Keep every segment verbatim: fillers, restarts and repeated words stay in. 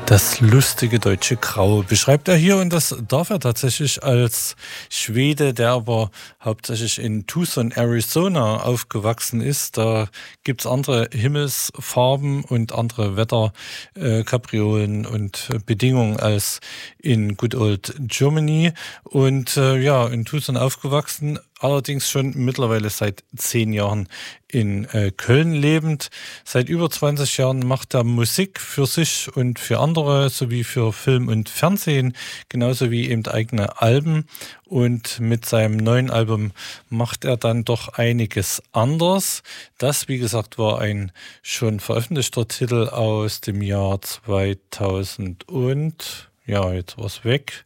Das lustige deutsche Grau beschreibt er hier, und das darf er tatsächlich als Schwede, der aber hauptsächlich in Tucson, Arizona aufgewachsen ist. Da gibt's andere Himmelsfarben und andere Wetterkapriolen äh, und Bedingungen als in Good Old Germany. Und äh, ja, in Tucson aufgewachsen, allerdings schon mittlerweile seit zehn Jahren in äh, Köln lebend. Seit über zwanzig Jahren macht er Musik für sich und für andere, sowie für Film und Fernsehen, genauso wie eben eigene Alben. Und mit seinem neuen Album macht er dann doch einiges anders. Das, wie gesagt, war ein schon veröffentlichter Titel aus dem Jahr zweitausend und, ja, jetzt war's weg,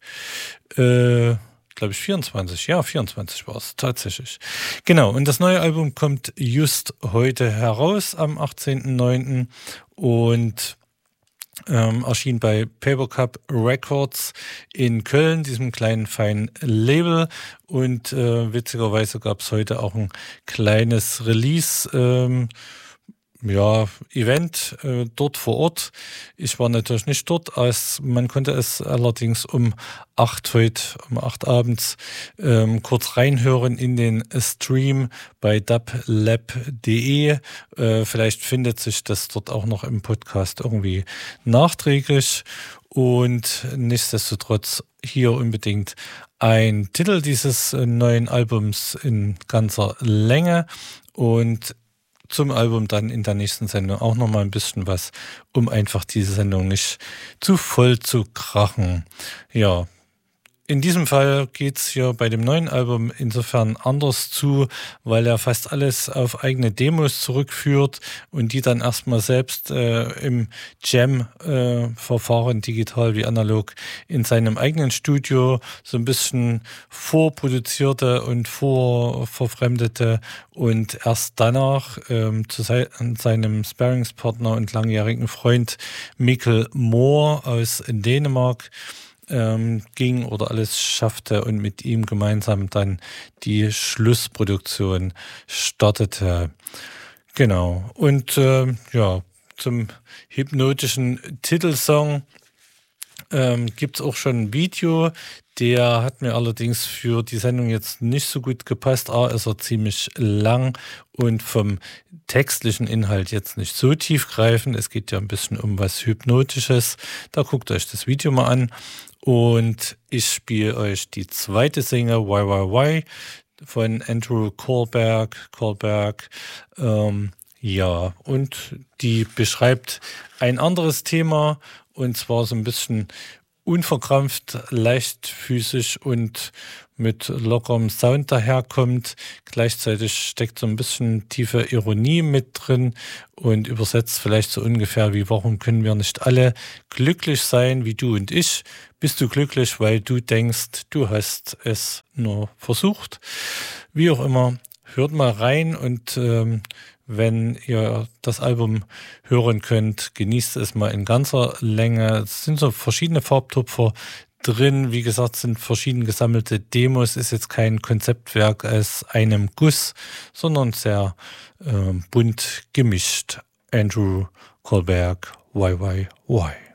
äh, glaube ich, vierundzwanzig. Ja, vierundzwanzig war es tatsächlich. Genau, und das neue Album kommt just heute heraus, am achtzehnten neunten und ähm, erschien bei Papercup Records in Köln, diesem kleinen, feinen Label. Und äh, witzigerweise gab es heute auch ein kleines Release, ähm, ja, Event äh, dort vor Ort. Ich war natürlich nicht dort, als man konnte es allerdings um acht heute, um acht abends ähm, kurz reinhören in den Stream bei dublab punkt de. Äh, vielleicht findet sich das dort auch noch im Podcast irgendwie nachträglich. Und nichtsdestotrotz hier unbedingt ein Titel dieses äh, neuen Albums in ganzer Länge, und zum Album dann in der nächsten Sendung auch nochmal ein bisschen was, um einfach diese Sendung nicht zu voll zu krachen. Ja, in diesem Fall geht's hier bei dem neuen Album insofern anders zu, weil er fast alles auf eigene Demos zurückführt und die dann erstmal selbst äh, im Jam-Verfahren, äh, digital wie analog, in seinem eigenen Studio so ein bisschen vorproduzierte und vorverfremdete und erst danach ähm, zu se- seinem Sparringspartner und langjährigen Freund Mikkel Moore aus Dänemark Ähm, ging oder alles schaffte und mit ihm gemeinsam dann die Schlussproduktion startete. Genau. Und äh, ja, zum hypnotischen Titelsong ähm, gibt es auch schon ein Video. Der hat mir allerdings für die Sendung jetzt nicht so gut gepasst. A, ist er ziemlich lang und vom textlichen Inhalt jetzt nicht so tiefgreifend. Es geht ja ein bisschen um was Hypnotisches. Da guckt euch das Video mal an. Und ich spiele euch die zweite Single, Why, Why, Why, von Andrew Kohlberg. Kohlberg, ähm, ja, und die beschreibt ein anderes Thema, und zwar so ein bisschen unverkrampft, leichtfüßig und mit lockerem Sound daherkommt. Gleichzeitig steckt so ein bisschen tiefe Ironie mit drin und übersetzt vielleicht so ungefähr wie: Warum können wir nicht alle glücklich sein wie du und ich? Bist du glücklich, weil du denkst, du hast es nur versucht? Wie auch immer, hört mal rein, und ähm, wenn ihr das Album hören könnt, genießt es mal in ganzer Länge. Es sind so verschiedene Farbtupfer drin. Wie gesagt, sind verschieden gesammelte Demos. Ist jetzt kein Konzeptwerk aus einem Guss, sondern sehr äh, bunt gemischt. Andrew Kohlberg, Why, Why, Why.